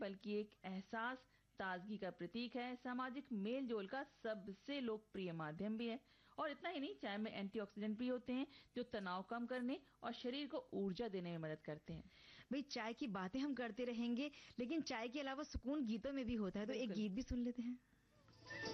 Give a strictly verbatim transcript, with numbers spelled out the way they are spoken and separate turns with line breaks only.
बल्कि एक एहसास, ताजगी का प्रतीक है, सामाजिक मेल जोल का सबसे लोकप्रिय माध्यम भी है। और इतना ही नहीं, चाय में एंटीऑक्सीडेंट भी होते हैं जो तनाव कम करने और शरीर को ऊर्जा देने में मदद करते हैं।
भाई चाय की बातें हम करते रहेंगे, लेकिन चाय के अलावा सुकून गीतों में भी होता है, तो एक गीत भी सुन लेते हैं।